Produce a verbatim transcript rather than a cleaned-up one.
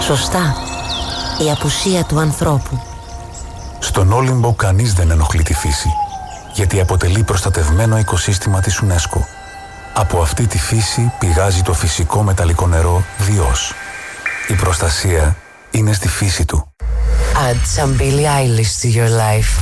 Σωστά. Η απουσία του ανθρώπου. Στον Όλυμπο κανείς δεν ενοχλεί τη φύση, γιατί αποτελεί προστατευμένο οικοσύστημα της UNESCO. Από αυτή τη φύση πηγάζει το φυσικό μεταλλικό νερό Διός. Η προστασία είναι στη φύση του. Add some Billie Eilish to your life.